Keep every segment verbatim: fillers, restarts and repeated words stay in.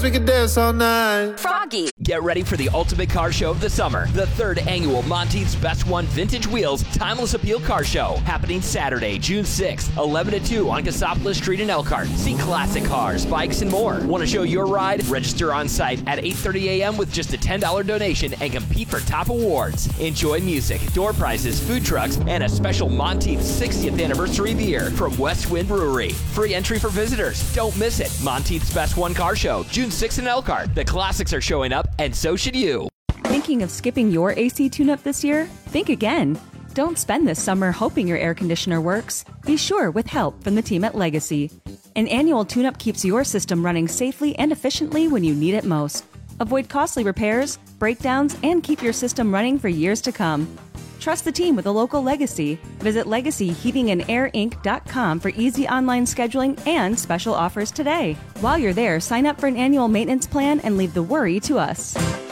we could dance all night. Froggy. Get ready for the ultimate car show of the summer. The third annual Monteith's Best One Vintage Wheels Timeless Appeal Car Show. Happening Saturday, June sixth, eleven to two on Cassopolis Street in Elkhart. See classic cars, bikes, and more. Want to show your ride? Register on site at eight thirty a.m. with just a ten dollars donation and compete for top awards. Enjoy music, door prizes, food trucks, and a special Monteith's sixtieth anniversary beer from West Wind Brewery. Free entry for visitors. Don't miss it. Monteith's Best One Car Show, June sixth in Elkhart. The classics are showing up, and so should you. Thinking of skipping your A C tune-up this year? Think again. Don't spend this summer hoping your air conditioner works. Be sure with help from the team at Legacy. An annual tune-up keeps your system running safely and efficiently when you need it most. Avoid costly repairs, breakdowns, and keep your system running for years to come. Trust the team with a local Legacy. Visit legacy heating and air inc dot com for easy online scheduling and special offers today. While you're there, sign up for an annual maintenance plan and leave the worry to us.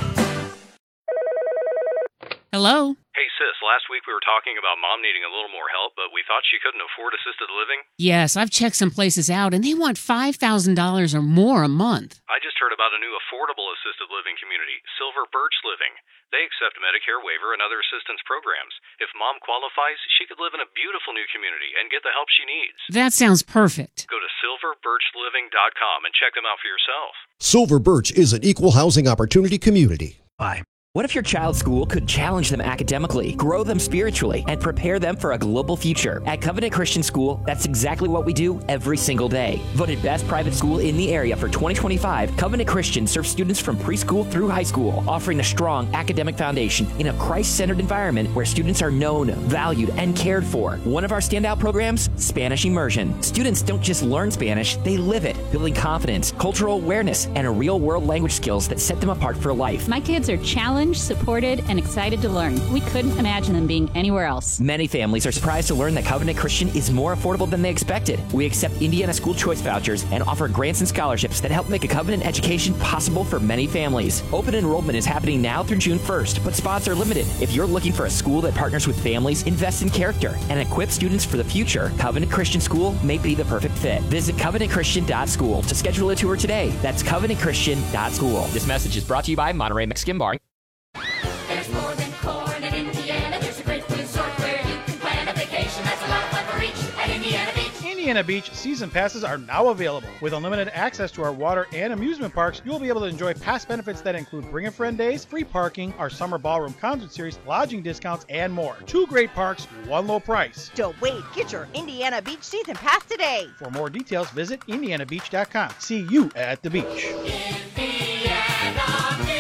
Hello? Hey, sis, last week we were talking about Mom needing a little more help, but we thought she couldn't afford assisted living. Yes, I've checked some places out, and they want five thousand dollars or more a month. I just heard about a new affordable assisted living community, Silver Birch Living. They accept Medicare waiver and other assistance programs. If Mom qualifies, she could live in a beautiful new community and get the help she needs. That sounds perfect. Go to silver birch living dot com and check them out for yourself. Silver Birch is an equal housing opportunity community. Bye. What if your child's school could challenge them academically, grow them spiritually, and prepare them for a global future? At Covenant Christian School, that's exactly what we do every single day. Voted best private school in the area for twenty twenty-five, Covenant Christian serves students from preschool through high school, offering a strong academic foundation in a Christ-centered environment where students are known, valued, and cared for. One of our standout programs, Spanish Immersion. Students don't just learn Spanish, they live it, building confidence, cultural awareness, and a real-world language skills that set them apart for life. My kids are challenged, supported, and excited to learn. We couldn't imagine them being anywhere else. Many families are surprised to learn that Covenant Christian is more affordable than they expected. We accept Indiana school choice vouchers and offer grants and scholarships that help make a Covenant education possible for many families. Open enrollment is happening now through June first, but spots are limited. If you're looking for a school that partners with families, invests in character, and equips students for the future, Covenant Christian School may be the perfect fit. Visit covenant christian dot school to schedule a tour today. That's covenant christian dot school. This message is brought to you by Monterey Mexican Bar. There's more than corn in Indiana. There's a great resort where you can plan a vacation. That's a lot of fun for each at Indiana Beach. Indiana Beach season passes are now available. With unlimited access to our water and amusement parks, you will be able to enjoy past benefits that include Bring a Friend Days, free parking, our summer ballroom concert series, lodging discounts, and more. Two great parks, one low price. Don't wait. Get your Indiana Beach season pass today. For more details, visit indiana beach dot com. See you at the beach. Indiana Beach.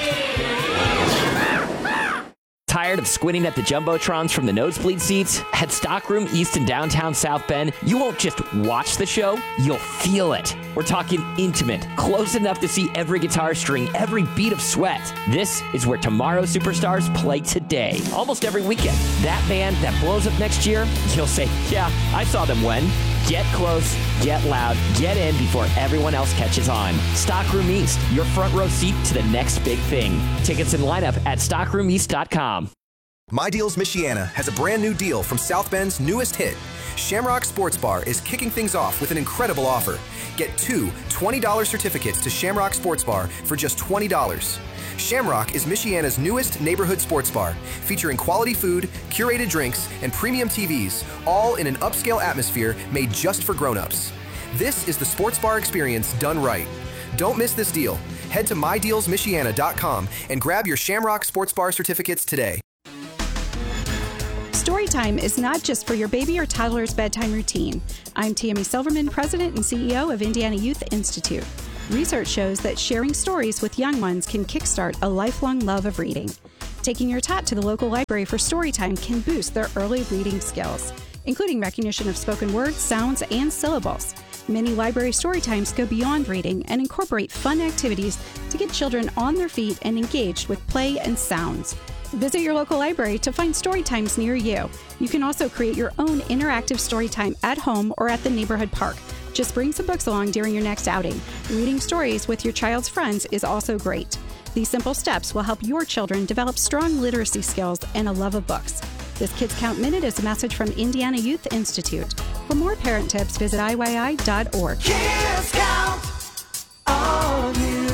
Tired of squinting at the Jumbotrons from the nosebleed seats? At Stockroom East in downtown South Bend, you won't just watch the show, you'll feel it. We're talking intimate, close enough to see every guitar string, every beat of sweat. This is where tomorrow's superstars play today, almost every weekend. That band that blows up next year, you'll say, yeah, I saw them when. Get close, get loud, get in before everyone else catches on. Stockroom East, your front row seat to the next big thing. Tickets and lineup at stockroom east dot com. My Deals Michiana has a brand new deal from South Bend's newest hit. Shamrock Sports Bar is kicking things off with an incredible offer. Get two twenty dollar certificates to Shamrock Sports Bar for just twenty dollars. Shamrock is Michiana's newest neighborhood sports bar, featuring quality food, curated drinks, and premium T Vs, all in an upscale atmosphere made just for grown-ups. This is the sports bar experience done right. Don't miss this deal. Head to my deals michiana dot com and grab your Shamrock Sports Bar certificates today. Storytime is not just for your baby or toddler's bedtime routine. I'm Tammy Silverman, President and C E O of Indiana Youth Institute. Research shows that sharing stories with young ones can kickstart a lifelong love of reading. Taking your tot to the local library for Storytime can boost their early reading skills, including recognition of spoken words, sounds, and syllables. Many library Storytimes go beyond reading and incorporate fun activities to get children on their feet and engaged with play and sounds. Visit your local library to find Storytimes near you. You can also create your own interactive Storytime at home or at the neighborhood park. Just bring some books along during your next outing. Reading stories with your child's friends is also great. These simple steps will help your children develop strong literacy skills and a love of books. This Kids Count Minute is a message from Indiana Youth Institute. For more parent tips, visit I Y I dot org. Kids Count on you.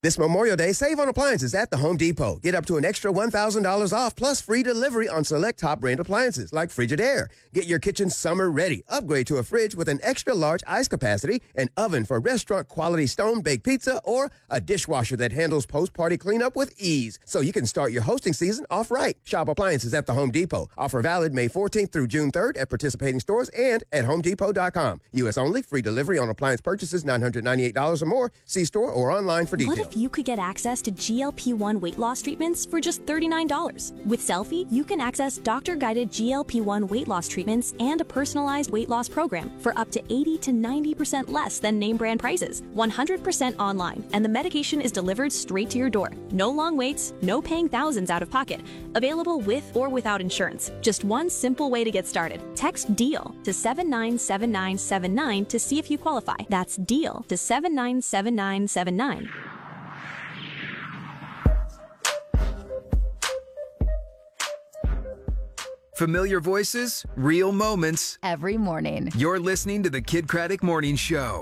This Memorial Day, save on appliances at the Home Depot. Get up to an extra one thousand dollars off plus free delivery on select top brand appliances like Frigidaire. Get your kitchen summer ready. Upgrade to a fridge with an extra large ice capacity, an oven for restaurant quality stone baked pizza, or a dishwasher that handles post-party cleanup with ease so you can start your hosting season off right. Shop appliances at the Home Depot. Offer valid May fourteenth through June third at participating stores and at home depot dot com. U S only. Free delivery on appliance purchases nine hundred ninety-eight dollars or more. See store or online for details. What if you could get access to G L P one weight loss treatments for just thirty-nine dollars? With Selfie, you can access doctor-guided G L P one weight loss treatments and a personalized weight loss program for up to eighty to ninety percent less than name brand prices. one hundred percent online, and the medication is delivered straight to your door. No long waits, no paying thousands out of pocket. Available with or without insurance. Just one simple way to get started. Text DEAL to seven nine seven nine seven nine to see if you qualify. That's DEAL to seven nine seven nine seven nine. Familiar voices, real moments. Every morning. You're listening to the Kid Craddock Morning Show.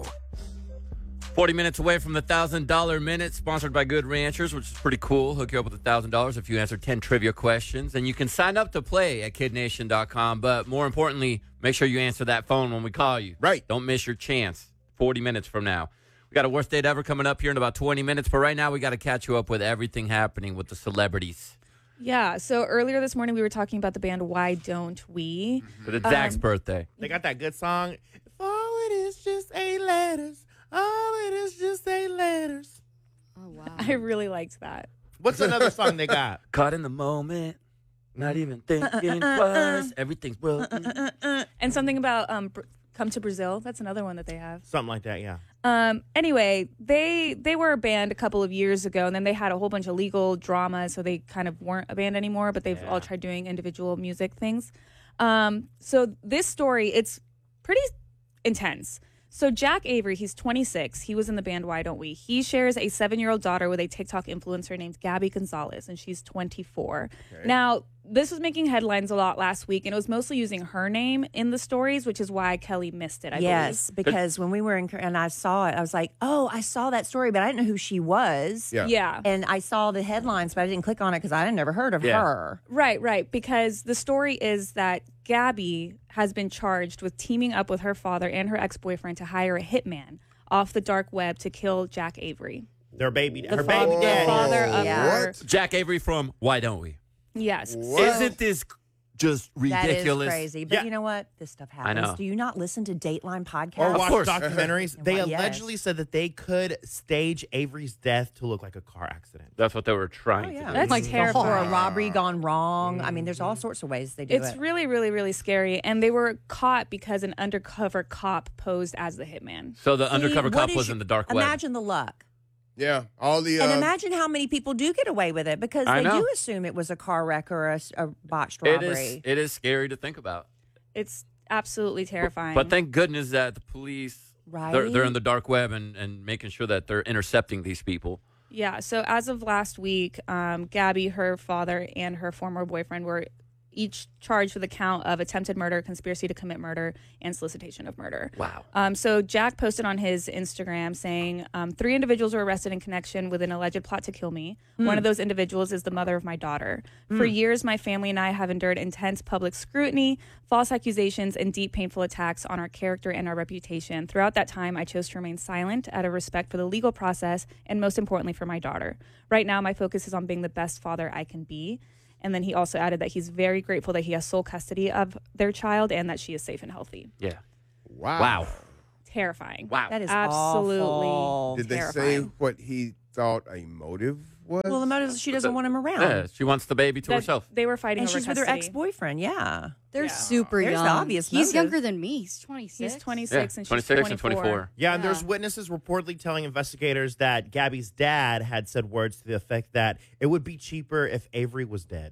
forty minutes away from the one thousand dollar Minute, sponsored by Good Ranchers, which is pretty cool. Hook you up with one thousand dollars if you answer ten trivia questions. And you can sign up to play at kid nation dot com. But more importantly, make sure you answer that phone when we call you. Right. Don't miss your chance. forty minutes from now. We got a Worst Date Ever coming up here in about twenty minutes. But right now, we got to catch you up with everything happening with the celebrities. Yeah, so earlier this morning we were talking about the band Why Don't We? But it's Zach's Um, birthday. They got that good song. If all it is just eight letters, all it is just eight letters. Oh, wow. I really liked that. What's another song they got? Caught in the moment, not even thinking twice. Everything's broken. And something about um, Br- Come to Brazil. That's another one that they have. Something like that, yeah. Um, anyway, they they were a band a couple of years ago, and then they had a whole bunch of legal drama, so they kind of weren't a band anymore, but they've Yeah. all tried doing individual music things. Um, so this story, it's pretty intense. So Jack Avery, he's twenty-six. He was in the band Why Don't We? He shares a seven-year-old daughter with a TikTok influencer named Gabby Gonzalez, and she's twenty-four. Okay. Now, this was making headlines a lot last week, and it was mostly using her name in the stories, which is why Kelly missed it, I yes, believe. because when we were in, and I saw it, I was like, oh, I saw that story, but I didn't know who she was. Yeah. Yeah. And I saw the headlines, but I didn't click on it because I had never heard of Yeah. her. Right, right. Because the story is that Gabby has been charged with teaming up with her father and her ex-boyfriend to hire a hitman off the dark web to kill Jack Avery. Their baby, The her fa- baby the daddy. father of her. Jack Avery from Why Don't We? Yes. Isn't this just ridiculous? That is crazy. But Yeah. you know what? This stuff I happens. know. Do you not listen to Dateline podcasts? Or watch documentaries. They Yes. allegedly said that they could stage Avery's death to look like a car accident. That's what they were trying Yeah. to do. That's like terrifying. Or a robbery gone wrong. I mean, there's all sorts of ways they do It's it. really, really, really scary. And they were caught because an undercover cop posed as the hitman. So the See, undercover what cop is was your- in the dark web. Imagine the luck. Yeah, all the. And uh, imagine how many people do get away with it because I they know. do assume it was a car wreck or a, a botched It robbery. is, it is scary to think about. It's absolutely terrifying. But thank goodness that the police, Right? they're, they're in the dark web and, and making sure that they're intercepting these people. Yeah, so as of last week, um, Gabby, her father, and her former boyfriend were each charged with a count of attempted murder, conspiracy to commit murder, and solicitation of murder. Wow. Um, so Jack posted on his Instagram saying, um, three individuals were arrested in connection with an alleged plot to kill me. Hmm. One of those individuals is the mother of my daughter. For Hmm. years, my family and I have endured intense public scrutiny, false accusations, and deep, painful attacks on our character and our reputation. Throughout that time, I chose to remain silent out of respect for the legal process and, most importantly, for my daughter. Right now, my focus is on being the best father I can be. And then he also added that he's very grateful that he has sole custody of their child and that she is safe and healthy. Yeah. Wow. Wow. Terrifying. Wow. That is absolutely awful. Did they terrifying. say what he thought a motive was? Well, the motive is she doesn't want him around. Yeah, she wants the baby to That- herself. They were fighting And over she's with her custody. ex-boyfriend, yeah. They're super There's young. the obvious He's motive. younger than me. He's twenty-six. He's twenty-six Yeah, and she's twenty-six and twenty-four. twenty-four. Yeah, and there's witnesses reportedly telling investigators that Gabby's dad had said words to the effect that it would be cheaper if Avery was dead.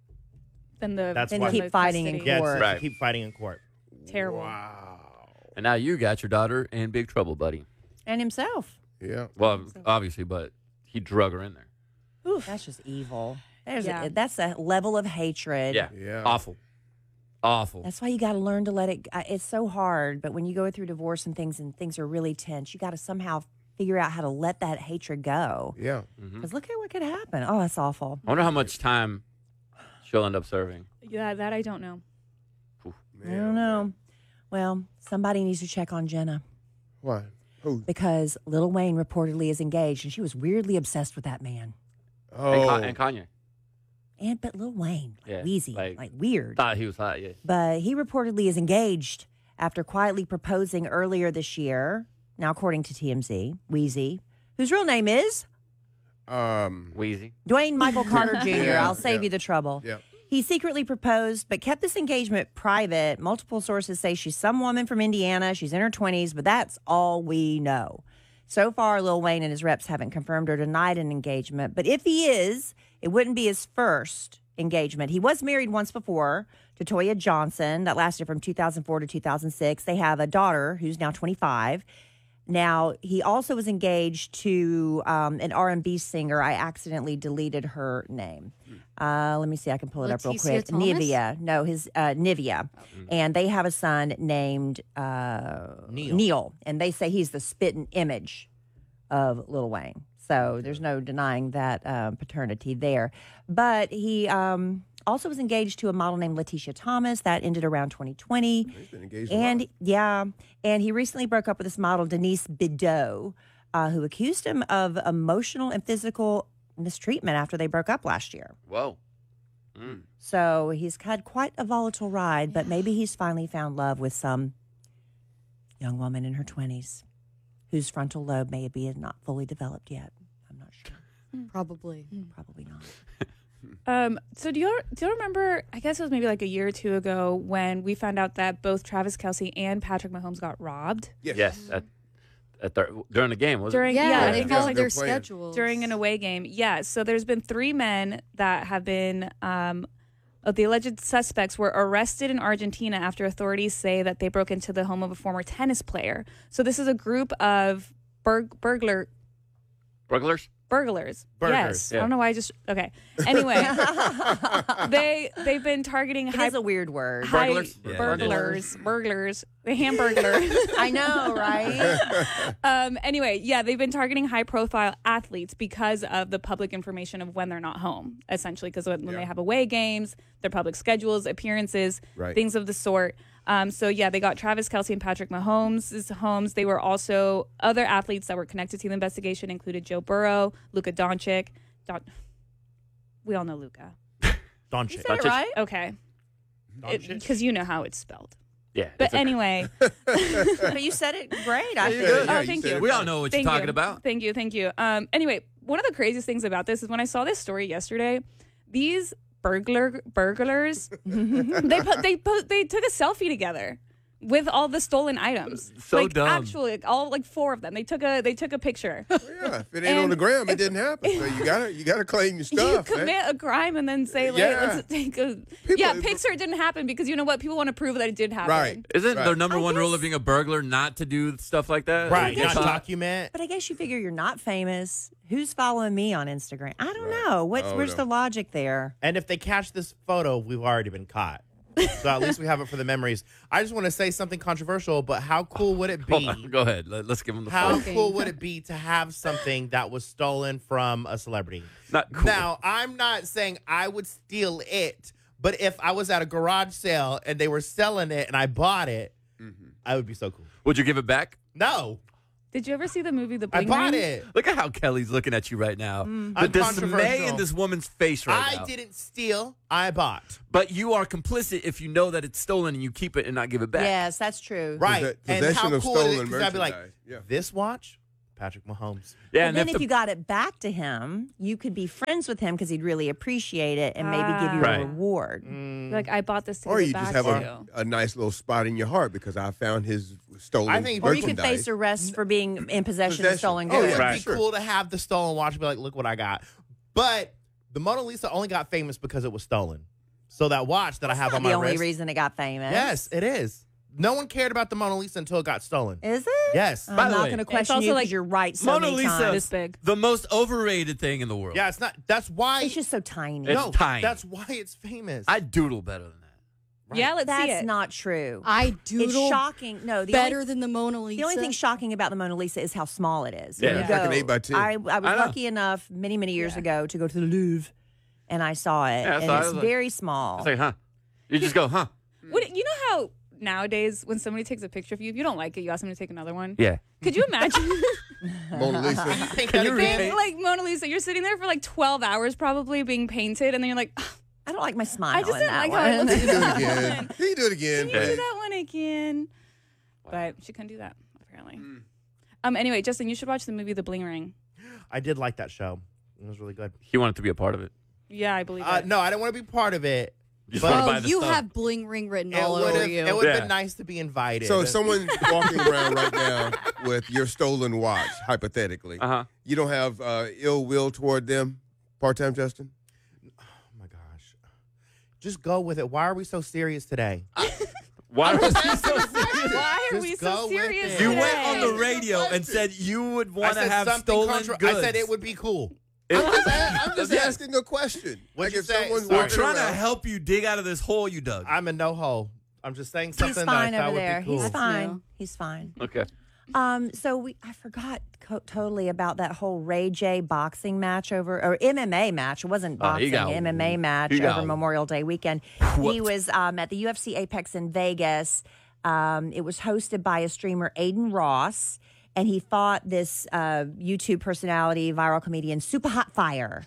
Then the That's then why the keep fighting in custody. Yeah, court. it's- Right. keep fighting in court. Terrible. And now you got your daughter in big trouble, buddy. And himself. Yeah. Well, obviously, but he drug her in there. Oof. That's just evil. There's Yeah. a, that's a level of hatred. Yeah. Yeah. Awful. Awful. That's why you got to learn to let it. I- It's so hard, but when you go through divorce and things, and things are really tense, you got to somehow figure out how to let that hatred go. Yeah. Because look at what could happen. Oh, that's awful. I wonder how much time she'll end up serving. Yeah, that I don't know. I don't know. Well, somebody needs to check on Jenna. Why? Who? Because Lil Wayne reportedly is engaged, and she was weirdly obsessed with that man. Oh. And, Ka- and Kanye. And but Lil Wayne, like Yeah, Weezy, like- like, weird. Thought he was hot, yeah. But he reportedly is engaged after quietly proposing earlier this year. Now, according to T M Z, Weezy, whose real name is Um, Wheezy. Dwayne Michael Carter Junior Yeah, I'll save yeah. you the trouble. Yeah. He secretly proposed, but kept this engagement private. Multiple sources say she's some woman from Indiana. She's in her twenties, but that's all we know. So far, Lil Wayne and his reps haven't confirmed or denied an engagement. But if he is, it wouldn't be his first engagement. He was married once before to Toya Johnson. That lasted from two thousand four to two thousand six. They have a daughter who's now twenty-five. Now, he also was engaged to um, an R and B singer. I accidentally deleted her name. Uh, let me see. I can pull it up real Leticia quick. Thomas? Nivea. No, his uh, Nivea. And they have a son named uh, Neil. Neil. And they say he's the spitting image of Lil Wayne. So there's no denying that uh, paternity there. But he um, also was engaged to a model named Leticia Thomas. That ended around twenty twenty. He's been engaged a And lot. yeah, and he recently broke up with this model, Denise Bidot, uh, who accused him of emotional and physical mistreatment after they broke up last year. Whoa. Mm. So he's had quite a volatile ride, but maybe he's finally found love with some young woman in her twenties whose frontal lobe may be not fully developed yet. I'm not sure. Probably. Probably not. Um, so do you do you remember? I guess it was maybe like a year or two ago when we found out that both Travis Kelce and Patrick Mahomes got robbed Yes. Yes. At, at the, during the game, was during it? Yeah, yeah, they it feels followed like their they're playing. schedules. during an away game. Yeah, so there's been three men that have been um, uh, the alleged suspects were arrested in Argentina after authorities say that they broke into the home of a former tennis player. So this is a group of burg- burglar Burglars? burglars. Burglars, Yes, yeah. I don't know why I just okay. Anyway, they they've been targeting It high is a weird word. high Burglars? Yeah. burglars, burglars, the hamburglar. I know, right? um, anyway, yeah, they've been targeting high-profile athletes because of the public information of when they're not home, essentially, because when, when Yeah. they have away games, their public schedules, appearances, Right. things of the sort. Um, so, yeah, they got Travis Kelce and Patrick Mahomes' homes. They were also other athletes that were connected to the investigation, included Joe Burrow, Luka Doncic. Don- we all know Luka. Doncic. You said it right. Okay. Doncic? Because you know how it's spelled. Yeah. But it's okay. anyway. But you said it great, I Yeah, think. yeah, Oh, you thank said you. it We all right. know what Thank you're talking you. about. Thank you, thank you. Um, anyway, one of the craziest things about this is when I saw this story yesterday, these burglar burglars, they put they put they took a selfie together with all the stolen items. So like dumb. actually, like, all like four of them. They took a they took a picture. Yeah, if it ain't on And the gram, it if- didn't happen. So you gotta you gotta claim your You stuff, commit man. a crime and then say, like, Yeah. let's take a People- yeah picture. It didn't happen because you know what? People want to prove that it did happen. Right. Isn't Right. the number I one rule guess- of being a burglar not to do stuff like that? Right, guess not you- document. But I guess you figure you're not famous. Who's following me on Instagram? I don't know. What's Oh, where's no. the logic there? And if they catch this photo, we've already been caught. So at least we have it for the memories. I just want to say something controversial, but how cool would it Hold be? on. Go ahead. Let, us give them the How floor. cool would it be to have something that was stolen from a celebrity? Not cool. Now, I'm not saying I would steal it, but if I was at a garage sale and they were selling it and I bought it, I would be so cool. Would you give it back? No, Did you ever see the movie The I Bling bought Ring? it. Look at how Kelly's looking at you right now. The I'm dismay controversial. in this woman's face right I now. didn't steal, I bought. But you are complicit if you know that it's stolen and you keep it and not give it back. Yes, that's true. Right. Posse- And possession how of cool is it? stolen 'Cause I'd be like, merchandise. Yeah. this watch, Patrick Mahomes. Yeah, But and then if if the- you got it back to him, you could be friends with him because he'd really appreciate it and maybe give you Ah. Right. a reward. Like I bought this to Or give you it back just have to a, you. a nice little spot in your heart because I found his stolen I think- Or you could merchandise. face arrest for being in possession, Possession. of stolen Oh, goods. It would Right. be Sure. cool to have the stolen watch and be like, look what I got. But the Mona Lisa only got famous because it was stolen. So that watch that I have Not on my the only wrist. reason it got famous. Yes, it is. No one cared about the Mona Lisa until it got stolen. Is it? Yes. I'm By the not way, going to it's question also you like because you're right so Mona many Lisa, times. This big. the most overrated thing in the world. Yeah, it's not. That's why. It's just so tiny. It's no, tiny. That's why it's famous. I doodle better than that. Yeah, let's That's see it. not true. I doodle It's shocking. No, the better only, than the Mona Lisa. The only thing shocking about the Mona Lisa is how small it is. Yeah, When you it's like an go- eight by ten. I, I was I know. lucky enough many, many years ago to go to the Louvre, and I saw it, Yeah, I and saw it. it's I was like- very small. It's like, huh? You just go, huh? What, you know how nowadays when somebody takes a picture of you, if you don't like it, you ask them to take another one? Yeah. Could you imagine? Mona Lisa. Can you being, repeat? like Mona Lisa, you're sitting there for like twelve hours probably being painted, and then you're like, I don't like my smile. I just in didn't that like how it one. looks. He do it again. He do it again. Can you do that one again? But she couldn't do that, apparently. Um. Anyway, Justin, you should watch the movie The Bling Ring. I did like that show. It was really good. He wanted to be a part of it. Yeah, I believe Uh, it. no, I didn't want to be part of it. You just But- wanted to Oh, buy the you stuff. have bling ring written It all would over have you. it would have Yeah. been nice to be invited. So if someone's walking around right now with your stolen watch, hypothetically, Uh-huh. you don't have uh, ill will toward them, part-time Justin? Oh my gosh. Just go with it. Why are we so serious today? Why was he so Why are Just we go so with serious? it. You today? went on the radio and said you would want I to said have something stolen contra- goods. I said it would be cool. I'm just, a- I'm just Yeah. asking a question. What'd like you if say? someone's Sorry. We're walking trying to around, help you dig out of this hole you dug. I'm in no hole. I'm just saying He's something fine that I thought over there. would be cool. He's fine. No. He's fine. Okay. Um, so we I forgot co- totally about that whole Ray J boxing match over or M M A match. It wasn't Oh, he boxing, got- M M A match he over got Memorial Day weekend. He whooped. was um, at the U F C Apex in Vegas. Um, it was hosted by a streamer, Aiden Ross, and he fought this uh, YouTube personality, viral comedian, Super Hot Fire.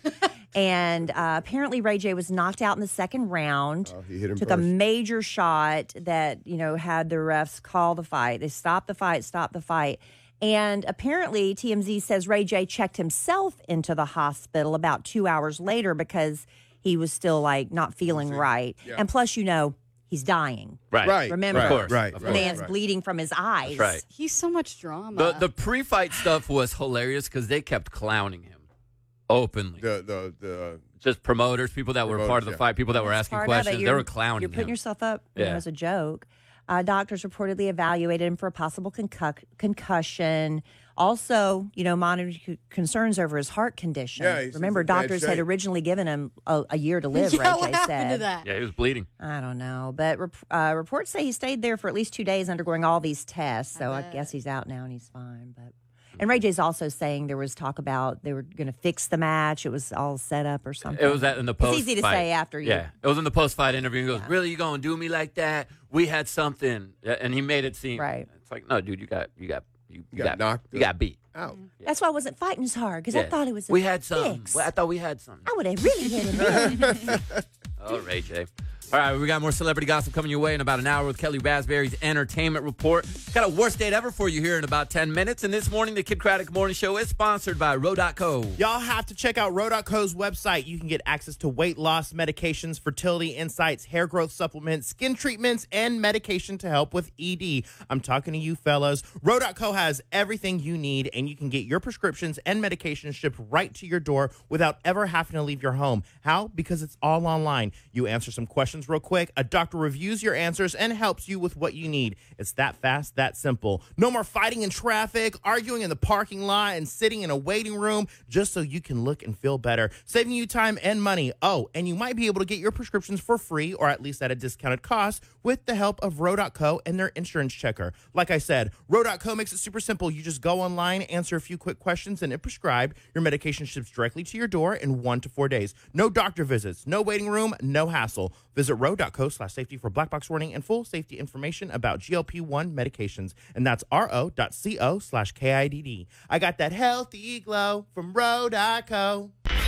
And uh, apparently, Ray J was knocked out in the second round. Oh, he hit him took a first. major shot that you know had the refs call the fight. They stopped the fight, stopped the fight, and apparently T M Z says Ray J checked himself into the hospital about two hours later because he was still like not feeling right. Yeah. And plus, you know, he's dying. Right. Right. Remember, Of course. Right, Of The right. course. man's right. bleeding from his eyes. That's right. He's so much drama. The the pre-fight stuff was hilarious because they kept clowning him openly. The, the, the, Just promoters, people that were Promoters, part of the yeah. fight, people that were That's asking part of it. questions. They You're- were clowning You're putting him. yourself up you know, Yeah. as a joke. Uh, doctors reportedly evaluated him for a possible concuc- concussion. Also, you know, monitored c- concerns over his heart condition. Yeah, he's- Remember, he's in bad doctors had shape. originly given him a, a year to live, yeah, Ray what J happened said. to that? Yeah, he was bleeding. I don't know. But rep- uh, reports say he stayed there for at least two days undergoing all these tests. So I, bet. guess he's out now and he's fine. But And Ray J's also saying there was talk about they were going to fix the match. It was all set up or something. It was at, in the post. It's easy to say after you. Yeah, it was in the post-fight interview. He goes, "Really, you gonna do me like that? We had something," Yeah, and he made it seem Right. It's like, no, dude, you got, you got, you, you got got, knocked you got beat. out. That's why I wasn't fighting as hard because I Yeah. thought it was. A We had something. fix. Well, I thought we had something. I would have really hit him. then. Oh, Ray J. All right, we got more celebrity gossip coming your way in about an hour with Kelly Raspberry's Entertainment Report. Got a worst date ever for you here in about ten minutes. And this morning, the Kid Craddock Morning Show is sponsored by Row dot co. Y'all have to check out Row dot co's website. You can get access to weight loss medications, fertility insights, hair growth supplements, skin treatments, and medication to help with E D. I'm talking to you fellas. Row dot co has everything you need, and you can get your prescriptions and medications shipped right to your door without ever having to leave your home. How? Because it's all online. You answer some questions real quick. A doctor reviews your answers and helps you with what you need. It's that fast, that simple. No more fighting in traffic, arguing in the parking lot, and sitting in a waiting room just so you can look and feel better, saving you time and money. Oh, and you might be able to get your prescriptions for free or at least at a discounted cost with the help of Row dot co and their insurance checker. Like I said, Row dot co makes it super simple. You just go online, answer a few quick questions, and if prescribed, your medication ships directly to your door in one to four days. No doctor visits, no waiting room, no hassle. Visit Row dot co slash safety for black box warning and full safety information about G L P one medications. And that's ro dot co slash K I D D. I got that healthy glow from Row dot co.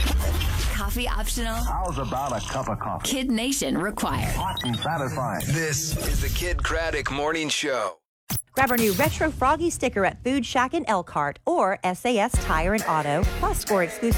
Coffee optional. How's about a cup of coffee? Kid Nation required. Hot and satisfying. This is the Kid Craddock Morning Show. Grab our new Retro Froggy sticker at Food Shack in Elkhart or S A S Tire and Auto, plus score exclusive